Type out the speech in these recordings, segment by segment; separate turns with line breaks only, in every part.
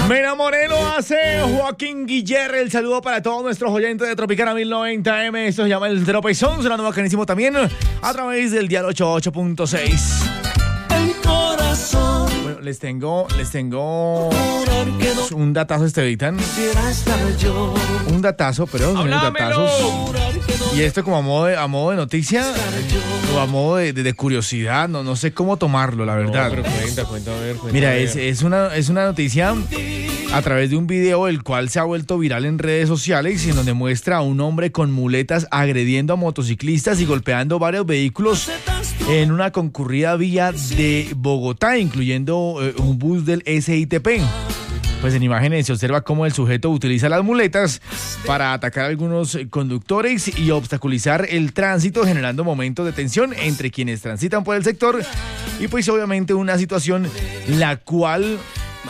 Me enamoré, lo hace Joaquín Guiller. El saludo para todos nuestros oyentes de Tropicana 1090M. Esto se llama El Tropezón, sonando bacanísimo también a través del dial 88.6.
El corazón.
Bueno, les tengo un datazo, Estevitan. Un datazo, pero unos datazos. Y esto como a modo de noticia o a modo de curiosidad, no sé cómo tomarlo, la verdad.
No, pero cuenta, a ver.
Mira, es una noticia a través de un video el cual se ha vuelto viral en redes sociales y en donde muestra a un hombre con muletas agrediendo a motociclistas y golpeando varios vehículos en una concurrida vía de Bogotá, incluyendo un bus del SITP. Pues en imágenes se observa cómo el sujeto utiliza las muletas para atacar a algunos conductores y obstaculizar el tránsito, generando momentos de tensión entre quienes transitan por el sector y pues obviamente una situación la cual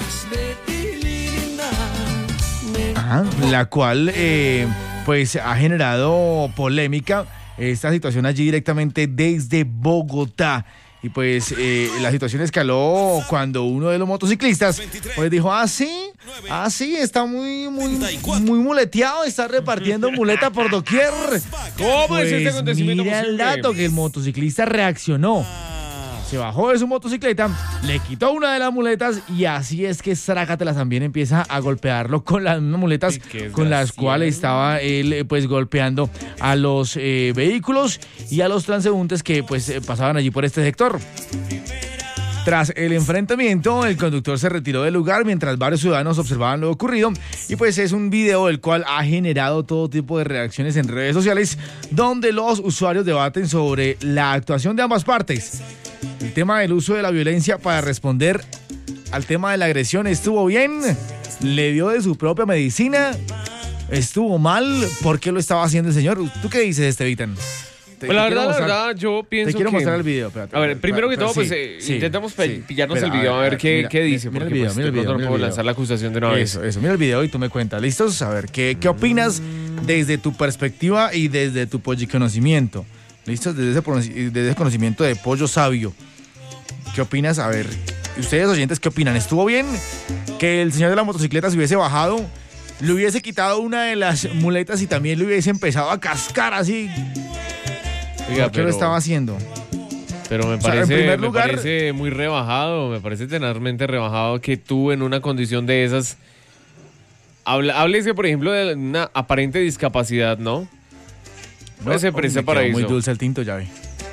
pues ha generado polémica. Esta situación allí directamente desde Bogotá. Y pues la situación escaló cuando uno de los motociclistas pues dijo, sí, está muy muleteado, está repartiendo muleta por doquier.
¿Cómo
pues
es este acontecimiento
mira
posible?
el dato que el motociclista reaccionó. Se bajó de su motocicleta, le quitó una de las muletas y así es que Zrácatelas también empieza a golpearlo con las mismas muletas con las cuales estaba él pues golpeando a los vehículos y a los transeúntes que pues pasaban allí por este sector. Tras el enfrentamiento, el conductor se retiró del lugar mientras varios ciudadanos observaban lo ocurrido y pues es un video el cual ha generado todo tipo de reacciones en redes sociales donde los usuarios debaten sobre la actuación de ambas partes. El tema del uso de la violencia para responder al tema de la agresión estuvo bien, le dio de su propia medicina, estuvo mal, ¿por qué lo estaba haciendo el señor? ¿Tú qué dices, Estevitan?
Pues la verdad, yo pienso que...
Te quiero mostrar el video. Espérate,
a ver, primero que todo, pues intentamos pillarnos el video, a ver qué dice.
Mira
porque
el video,
pues,
mira el video.
no puedo lanzar la acusación de una vez.
Eso, mira el video y tú me cuentas. ¿Listos? A ver, ¿qué opinas desde tu perspectiva y desde tu conocimiento? ¿Listos? Desde ese conocimiento de pollo sabio. ¿Qué opinas? A ver, ustedes oyentes, ¿qué opinan? ¿Estuvo bien que el señor de la motocicleta se hubiese bajado, le hubiese quitado una de las muletas y también le hubiese empezado a cascar así?
Oiga,
¿Por qué lo estaba haciendo?
Pero me parece muy rebajado, me parece tenazmente rebajado que tú en una condición de esas... Háblese, por ejemplo, de una aparente discapacidad, ¿no? No se presta para eso.
Muy dulce el tinto, ya ve.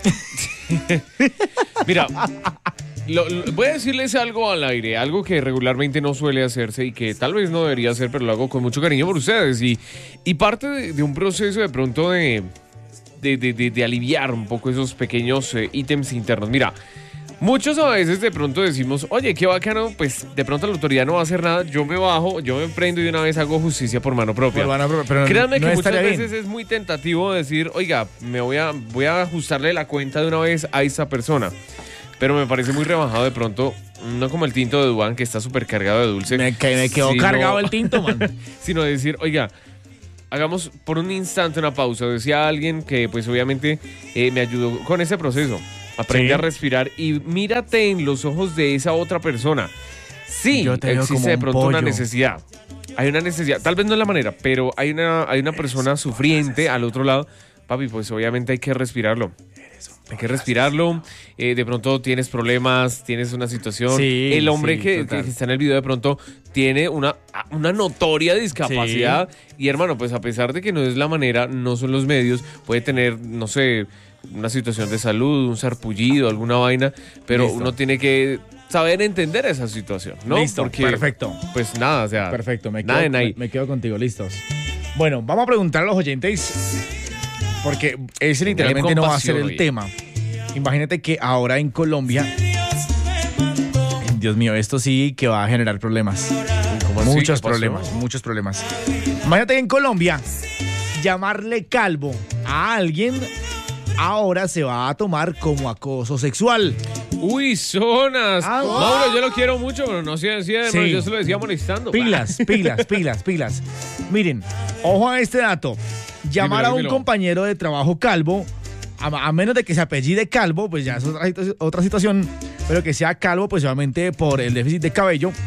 Mira, voy a decirles algo al aire, algo que regularmente no suele hacerse y que tal vez no debería hacer, pero lo hago con mucho cariño por ustedes. Y parte de un proceso de pronto de aliviar un poco esos pequeños ítems internos. Mira, muchos a veces de pronto decimos, oye, qué bacano, pues de pronto la autoridad no va a hacer nada, yo me bajo, yo me prendo y de una vez hago justicia por mano propia.
Pero
créanme que muchas veces
bien.
Es muy tentativo decir, oiga, voy a ajustarle la cuenta de una vez a esa persona. Pero me parece muy rebajado de pronto, no como el tinto de Dubán que está súper cargado de dulce.
Me quedó cargado el tinto, man.
Sino decir, oiga, hagamos por un instante una pausa. Decía alguien que pues obviamente me ayudó con ese proceso. Aprende a respirar y mírate en los ojos de esa otra persona. Sí, existe de pronto una necesidad. Hay una necesidad, tal vez no es la manera, pero hay una persona sufriente al otro lado. Papi, pues obviamente hay que respirarlo. Hay que respirarlo. De pronto tienes problemas, tienes una situación.
Sí,
el hombre que está en el video de pronto tiene una notoria discapacidad. Sí. Y hermano, pues a pesar de que no es la manera, no son los medios, puede tener, no sé, una situación de salud, un sarpullido, alguna vaina, pero uno tiene que saber entender esa situación, ¿no?
Listo,
porque,
perfecto.
Pues nada, o sea,
perfecto, me quedo contigo, listos. Bueno, vamos a preguntar a los oyentes, porque ese literalmente no va a ser el tema. Imagínate que ahora en Colombia, Dios mío, esto sí que va a generar problemas. Muchos problemas. Imagínate que en Colombia, llamarle calvo a alguien ahora se va a tomar como acoso sexual.
Uy, zonas. Mauro, yo lo quiero mucho, pero no se decía, sí. Yo se lo decía molestando.
Pilas. Miren, ojo a este dato. Llamar a un compañero de trabajo calvo, a menos de que se apellide Calvo, pues ya es otra situación, pero que sea calvo, pues obviamente por el déficit de cabello.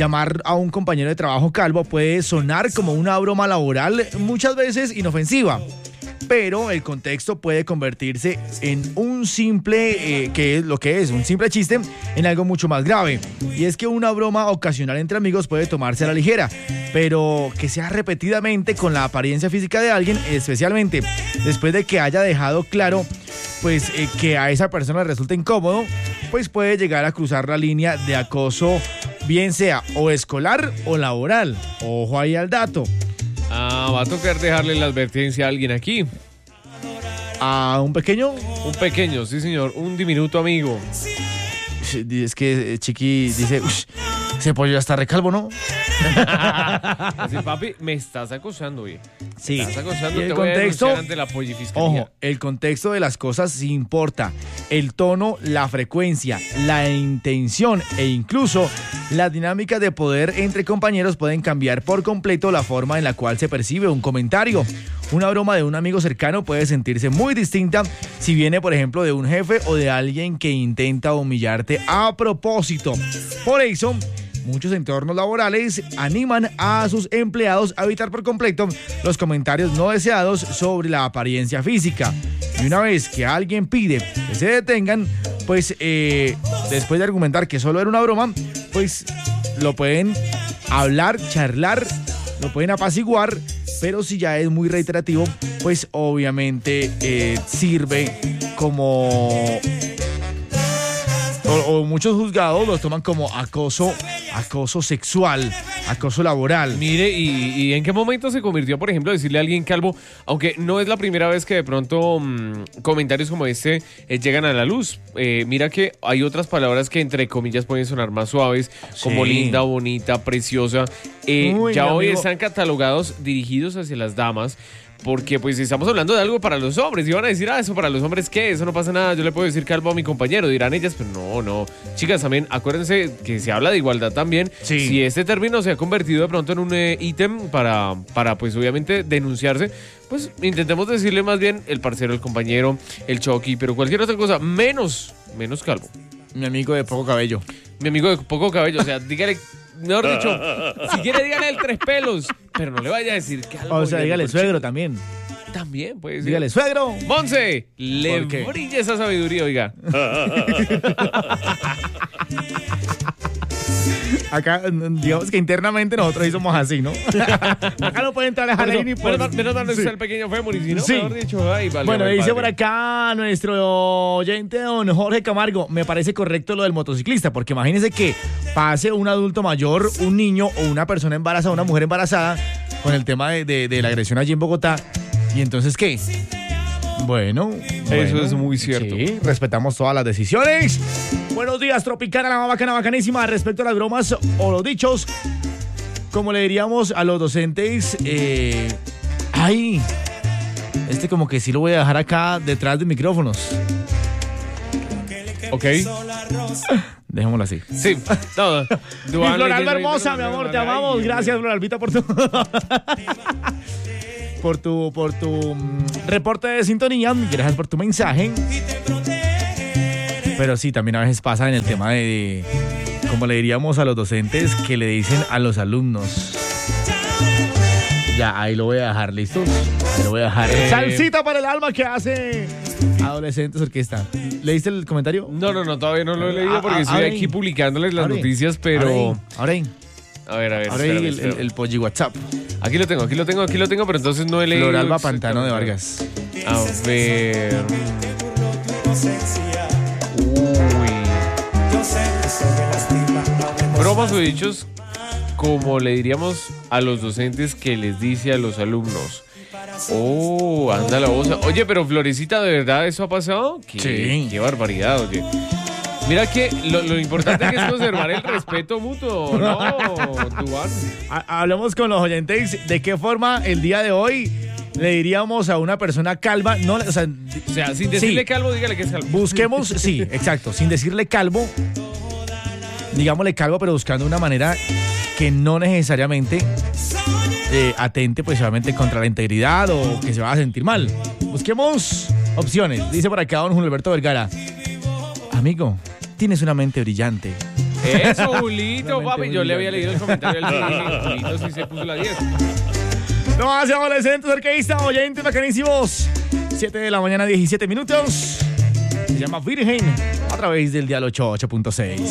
llamar a un compañero de trabajo calvo puede sonar como una broma laboral, muchas veces inofensiva. Pero el contexto puede convertirse en un simple, un simple chiste, en algo mucho más grave. Y es que una broma ocasional entre amigos puede tomarse a la ligera, pero que sea repetidamente con la apariencia física de alguien, especialmente después de que haya dejado claro pues que a esa persona le resulta incómodo, pues puede llegar a cruzar la línea de acoso, bien sea o escolar o laboral. Ojo ahí al dato.
Va a tocar dejarle la advertencia a alguien aquí.
¿A un pequeño?
Un pequeño, sí señor, un diminuto amigo.
Es que Chiqui dice, ese pollo ya está recalvo, ¿no?
Así, papi, me estás acosando, oye.
Sí.
Me estás acosando,
Y el
te voy a
contexto,
denunciar ante la polifiscalía.
ojo, el contexto de las cosas sí importa. El tono, la frecuencia, la intención e incluso las dinámicas de poder entre compañeros pueden cambiar por completo la forma en la cual se percibe un comentario. Una broma de un amigo cercano puede sentirse muy distinta si viene, por ejemplo, de un jefe o de alguien que intenta humillarte a propósito. Por eso, muchos entornos laborales animan a sus empleados a evitar por completo los comentarios no deseados sobre la apariencia física. Y una vez que alguien pide que se detengan, pues después de argumentar que solo era una broma, pues lo pueden hablar, charlar, lo pueden apaciguar. Pero si ya es muy reiterativo, pues obviamente sirve como... O muchos juzgados los toman como acoso sexual, acoso laboral.
Mire, ¿y en qué momento se convirtió, por ejemplo, decirle a alguien calvo, aunque no es la primera vez que de pronto comentarios como este llegan a la luz? Mira que hay otras palabras que entre comillas pueden sonar más suaves, como
sí,
linda, bonita, preciosa. Ya hoy están catalogados dirigidos hacia las damas. Porque pues estamos hablando de algo para los hombres. Y van a decir, eso para los hombres, ¿qué? Eso no pasa nada, yo le puedo decir calvo a mi compañero. Dirán ellas, pero no. Chicas, también acuérdense que se habla de igualdad también.
Sí. Si
este término se ha convertido de pronto en un ítem para pues obviamente denunciarse, pues intentemos decirle más bien el parcero, el compañero, el choqui, pero cualquier otra cosa, menos calvo.
Mi amigo de poco cabello.
Mi amigo de poco cabello, o sea, dígale... Mejor dicho, si quiere dígale el tres pelos, pero no le vaya a decir calvo.
O sea, dígale suegro también.
También, pues.
Dígale suegro.
Monse, le brilla esa sabiduría, oiga.
Acá, digamos que internamente nosotros sí somos así, ¿no? Acá no puede entrar a dejar ni por...
Menos mal no es el pequeño Fémuris, ¿no?
Sí.
Mejor dicho, ay, vale.
Bueno,
vale,
dice
vale.
por acá nuestro oyente, don Jorge Camargo, me parece correcto lo del motociclista, porque imagínese que pase un adulto mayor, un niño o una persona embarazada, una mujer embarazada, con el tema de la agresión allí en Bogotá, ¿y entonces qué? Bueno,
eso es muy cierto.
Sí, respetamos todas las decisiones. Buenos días, Tropicana, la más bacana, bacanísima. Respecto a las bromas o los dichos, como le diríamos a los docentes, como que sí lo voy a dejar acá detrás de micrófonos.
Ok.
Dejémoslo así.
Sí. No,
Mi Floralba hermosa, mi amor, te amamos. Gracias, Floralbita, por tu reporte de sintonía. Gracias por tu mensaje. Pero sí, también a veces pasa en el tema de como le diríamos a los docentes, que le dicen a los alumnos. Ya, ahí lo voy a dejar, ¿listos? Ahí lo voy a dejar. Salsita para el alma que hace Adolescentes Orquesta. ¿Leíste el comentario?
No, todavía no lo he leído porque estoy aquí publicándoles las noticias, pero...
Ahora ahí.
A ver.
Ahora ahí el pollo WhatsApp.
Aquí lo tengo, pero entonces no he leído...
Floralba Pantano de Vargas.
A ver... Bromas o dichos, como le diríamos a los docentes que les dice a los alumnos. Anda la voz. Oye, pero Florecita, ¿de verdad eso ha pasado?
Sí.
Qué barbaridad, oye. Mira que lo importante es conservar el respeto mutuo, ¿no, Duván?
Hablamos con los oyentes de qué forma el día de hoy le diríamos a una persona calva,
o sea, sin decirle calvo, dígale que es calvo.
Busquemos, sí, exacto, sin decirle calvo, digámosle calvo, pero buscando una manera que no necesariamente atente pues obviamente contra la integridad o que se va a sentir mal. Busquemos opciones. Dice por acá don Julio Alberto Vergara: amigo, tienes una mente brillante.
Eso, Julito, papi. Yo le había leído el comentario del Julito sí se puso la 10.
No hace adolescentes, arqueísta, oyentes bacanísimos. 7 de la mañana, 17 minutos. Se llama Virgen a través del dial 88.6.